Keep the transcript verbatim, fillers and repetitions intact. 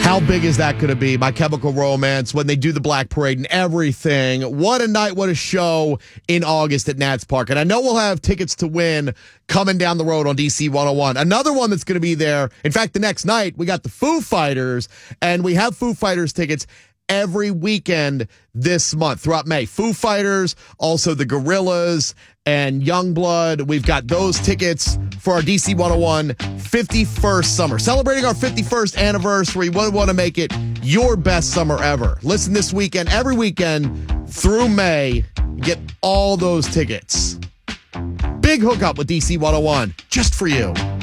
How big is that going to be? My Chemical Romance, when they do the Black Parade and everything. What a night, what a show in August at Nats Park. And I know we'll have tickets to win coming down the road on D C one oh one. Another one that's going to be there. In fact, the next night, we got the Foo Fighters, and we have Foo Fighters tickets every weekend this month throughout May. Foo Fighters, also the Gorillaz and Youngblood. We've got those tickets for our D C one oh one fifty-first summer. Celebrating our fifty-first anniversary. We want to make it your best summer ever. Listen this weekend, every weekend through May. Get all those tickets. Big hookup with D C one oh one just for you.